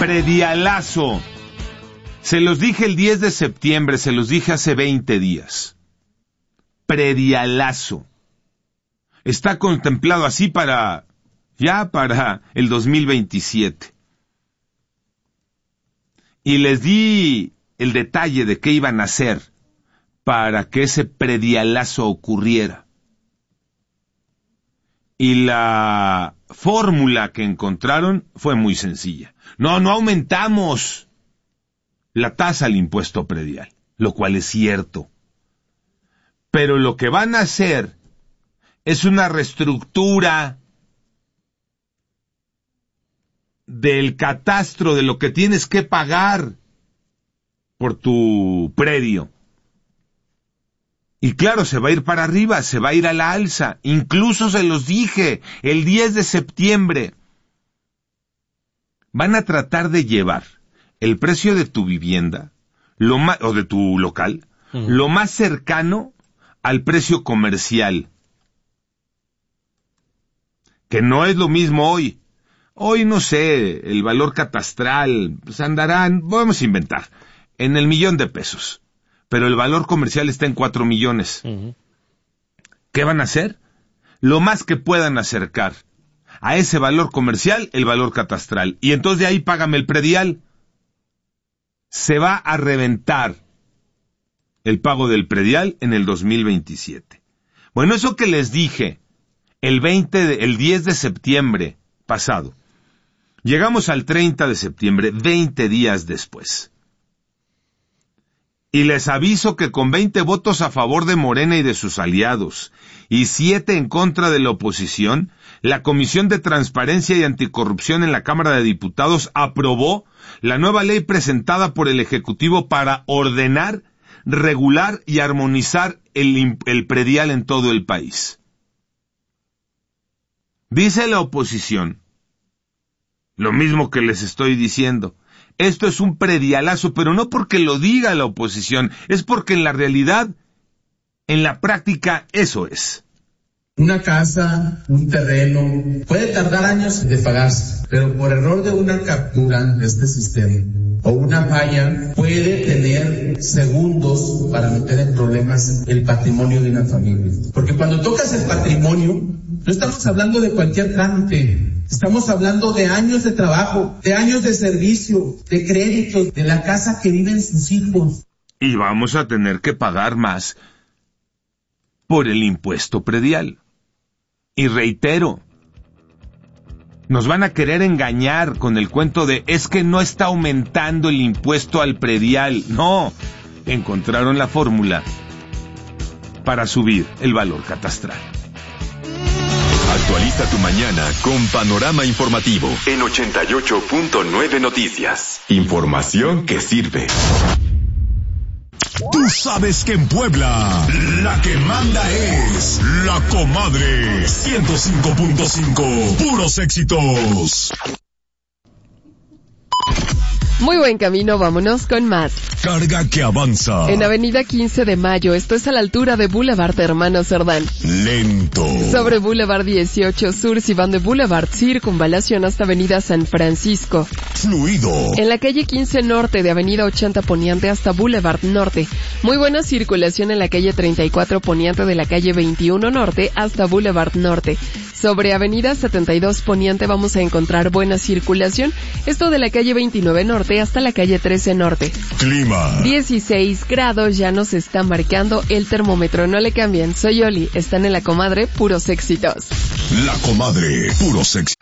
Predialazo. Se los dije el 10 de septiembre, se los dije hace 20 días. Predialazo. Está contemplado así para el 2027. Y les di el detalle de qué iban a hacer para que ese predialazo ocurriera. Y la fórmula que encontraron fue muy sencilla. No aumentamos la tasa al impuesto predial, lo cual es cierto. Pero lo que van a hacer es una reestructura del catastro de lo que tienes que pagar por tu predio. Y claro, se va a ir para arriba, se va a ir a la alza. Incluso se los dije, el 10 de septiembre. Van a tratar de llevar el precio de tu vivienda, o de tu local, lo más cercano al precio comercial. Que no es lo mismo hoy. Hoy, no sé, el valor catastral, pues andarán, vamos a inventar, en el $1,000,000. Pero el valor comercial está en 4 millones. ¿Qué van a hacer? Lo más que puedan acercar a ese valor comercial, el valor catastral. Y entonces de ahí págame el predial. Se va a reventar el pago del predial en el 2027. Bueno, eso que les dije, el 10 de septiembre pasado. Llegamos al 30 de septiembre, 20 días después. Y les aviso que con 20 votos a favor de Morena y de sus aliados, y 7 en contra de la oposición, la Comisión de Transparencia y Anticorrupción en la Cámara de Diputados aprobó la nueva ley presentada por el Ejecutivo para ordenar, regular y armonizar el predial en todo el país. Dice la oposición, lo mismo que les estoy diciendo, esto es un predialazo, pero no porque lo diga la oposición, es porque en la realidad, en la práctica, eso es. Una casa, un terreno, puede tardar años de pagarse, pero por error de una captura de este sistema o una falla, puede tener segundos para meter en problemas el patrimonio de una familia. Porque cuando tocas el patrimonio, no estamos hablando de cualquier trámite. Estamos hablando de años de trabajo, de años de servicio, de créditos, de la casa que viven sus hijos. Y vamos a tener que pagar más por el impuesto predial. Y reitero, nos van a querer engañar con el cuento de es que no está aumentando el impuesto al predial. No, encontraron la fórmula para subir el valor catastral. Actualiza tu mañana con Panorama Informativo en 88.9 Noticias. Información que sirve. Tú sabes que en Puebla la que manda es La Comadre 105.5. Puros éxitos. Muy buen camino, vámonos con más. Carga que avanza. En Avenida 15 de Mayo, esto es a la altura de Boulevard Hermano Cerdán. Lento. Sobre Boulevard 18 Sur, si van de Boulevard Circunvalación hasta Avenida San Francisco. Fluido. En la calle 15 Norte de Avenida 80 Poniente hasta Boulevard Norte. Muy buena circulación en la calle 34 Poniente de la calle 21 Norte hasta Boulevard Norte. Sobre Avenida 72 Poniente vamos a encontrar buena circulación. Esto de la calle 29 Norte hasta la calle 13 Norte. Clima. 16 grados ya nos está marcando el termómetro. No le cambien. Soy Oli. Están en La Comadre, puros éxitos. La Comadre, puros éxitos.